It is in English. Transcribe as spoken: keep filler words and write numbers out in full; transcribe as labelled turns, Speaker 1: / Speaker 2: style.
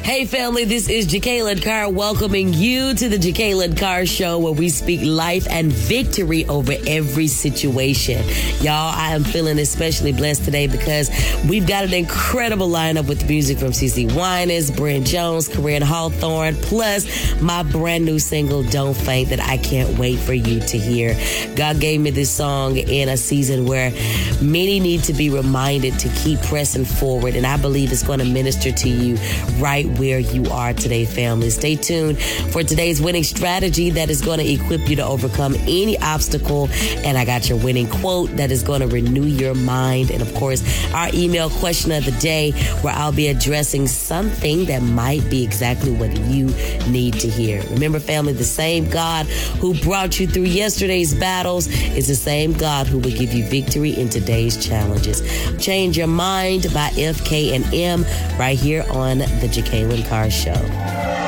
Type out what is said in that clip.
Speaker 1: Hey family, this is Jacqueline Carr welcoming you to the Jacqueline Carr Show, where we speak life and victory over every situation. Y'all, I am feeling especially blessed today because we've got an incredible lineup with music from CeCe Winans, Brent Jones, Corinne Hawthorne, plus my brand new single, Don't Faint, that I can't wait for you to hear. God gave me this song in a season where many need to be reminded to keep pressing forward, and I believe it's going to minister to you right where you are today, family. Stay tuned for today's winning strategy that is going to equip you to overcome any obstacle. And I got your winning quote that is going to renew your mind. And of course, our email question of the day, where I'll be addressing something that might be exactly what you need to hear. Remember, family, the same God who brought you through yesterday's battles is the same God who will give you victory in today's challenges. Change Your Mind by F K and M right here on the Jacqueline Carr Show.